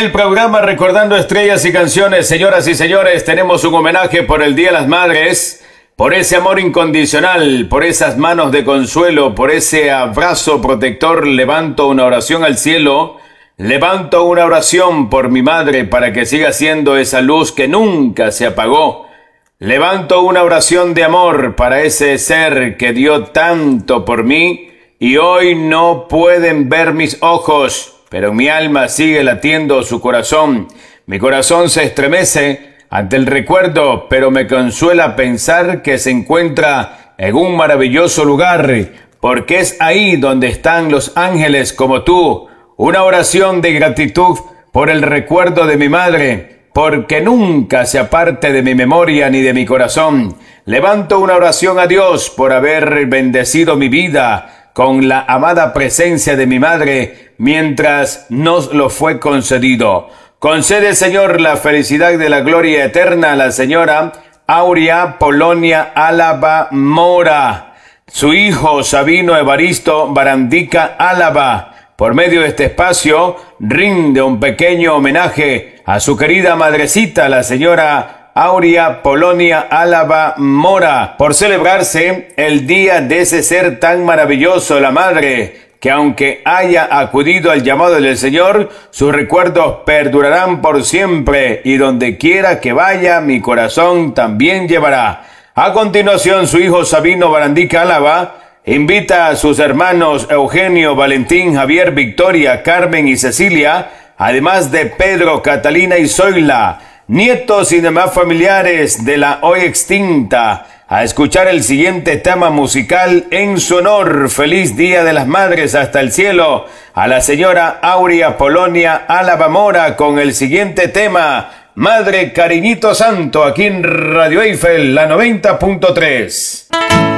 El programa Recordando Estrellas y Canciones, señoras y señores, tenemos un homenaje por el Día de las Madres, por ese amor incondicional, por esas manos de consuelo, por ese abrazo protector. Levanto una oración al cielo, levanto una oración por mi madre para que siga siendo esa luz que nunca se apagó. Levanto una oración de amor para ese ser que dio tanto por mí y hoy no pueden ver mis ojos, pero mi alma sigue latiendo su corazón. Mi corazón se estremece ante el recuerdo, pero me consuela pensar que se encuentra en un maravilloso lugar, porque es ahí donde están los ángeles como tú. Una oración de gratitud por el recuerdo de mi madre, porque nunca se aparte de mi memoria ni de mi corazón. Levanto una oración a Dios por haber bendecido mi vida con la amada presencia de mi madre mientras nos lo fue concedido. Concede, Señor, la felicidad de la gloria eterna a la señora Aurea Polonia Álava Mora, su hijo Sabino Evaristo Barandica Álava. Por medio de este espacio, rinde un pequeño homenaje a su querida madrecita, la señora Aurea Polonia Álava Mora, por celebrarse el día de ese ser tan maravilloso, la madre, que aunque haya acudido al llamado del Señor, sus recuerdos perdurarán por siempre, y donde quiera que vaya, mi corazón también llevará. A continuación, su hijo Sabino Barandica Álava invita a sus hermanos Eugenio, Valentín, Javier, Victoria, Carmen y Cecilia, además de Pedro, Catalina y Zoila, nietos y demás familiares de la hoy extinta, a escuchar el siguiente tema musical en su honor. Feliz Día de las Madres hasta el cielo a la señora Aurea Polonia Álava Mora con el siguiente tema, Madre Cariñito Santo, aquí en Radio Eiffel, la 90.3.